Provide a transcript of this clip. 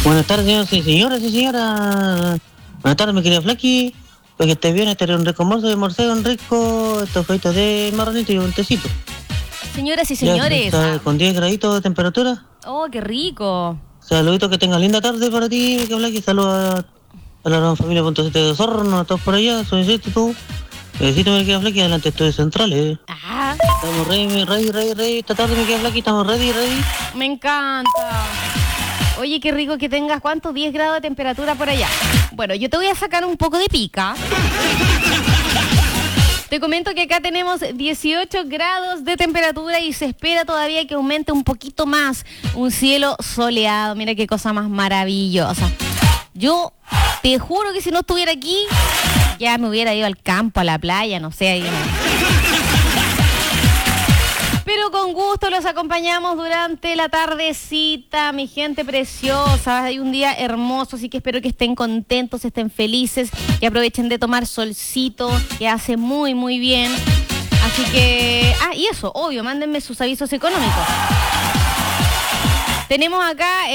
Buenas tardes, señores y señoras y señoras. Buenas tardes, mi querida Flaky. Para que estés bien, este era un rico almuerzo de morcego, un rico estofadito de marranito y un tecito. Señoras y Ya, señores. con 10 graditos de temperatura. Oh, qué rico. Saludito, que tengas linda tarde para ti, mi querida Flaky. Saludos a la gran familia Punto 7 de Osorno, a todos por allá. Soy tú. Besito, mi querida Flaky, adelante estudios centrales. Ah, Estamos ready. Esta tarde, mi querida Flaky, estamos ready. me encanta. Oye, qué rico que tengas, ¿cuántos? 10 grados de temperatura por allá. Bueno, yo te voy a sacar un poco de pica. Te comento que acá tenemos 18 grados de temperatura y se espera todavía que aumente un poquito más. Un cielo soleado, mira qué cosa más maravillosa. Yo te juro que si no estuviera aquí, ya me hubiera ido al campo, a la playa, no sé. Ahí. Pero con gusto los acompañamos durante la tardecita, mi gente preciosa. Hay un día hermoso, así que espero que estén contentos, estén felices, que aprovechen de tomar solcito, que hace muy, muy bien. Así que, y eso, obvio, mándenme sus avisos económicos. Tenemos acá